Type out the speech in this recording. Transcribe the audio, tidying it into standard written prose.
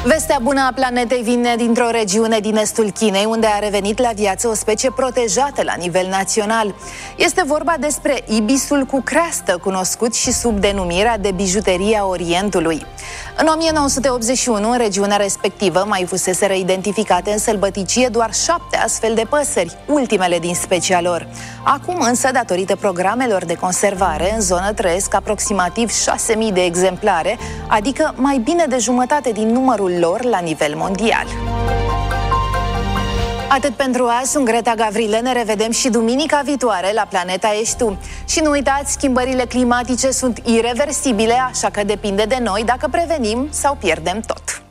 Vestea bună a planetei vine dintr-o regiune din estul Chinei, unde a revenit la viață o specie protejată la nivel național. Este vorba despre ibisul cu creastă, cunoscut și sub denumirea de bijuteria Orientului. În 1981, în regiunea respectivă, mai fuseseră identificate în sălbăticie doar 7 astfel de păsări, ultimele din specia lor. Acum însă, datorită programelor de conservare, în zonă trăiesc aproximativ 6.000 de exemplare, adică mai bine de jumătate din numărul lor la nivel mondial. Atât pentru azi, sunt Greta Gavrile, ne revedem și duminica viitoare la Planeta Ești Tu. Și nu uitați, schimbările climatice sunt ireversibile, așa că depinde de noi dacă prevenim sau pierdem tot.